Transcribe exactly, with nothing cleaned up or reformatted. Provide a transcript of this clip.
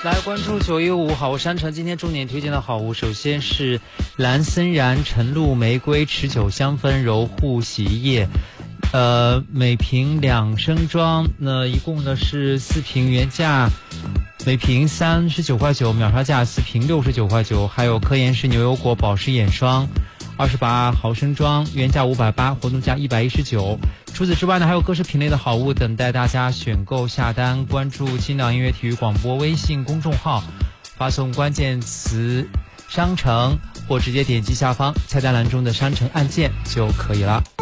来关注九一五好物商城，今天重点推荐的好物，首先是蓝森然晨露玫瑰持久香氛柔护洗衣液，呃，每瓶两升装，那一共呢是四瓶，原价每瓶三十九块九，秒杀价四瓶六十九块九。还有科颜氏牛油果保湿眼霜，二十八毫升装，原价五百八，活动价一百一十九。除此之外呢，还有各式品类的好物等待大家选购下单。关注青岛音乐体育广播微信公众号，发送关键词商城或直接点击下方菜单栏中的商城按键就可以了。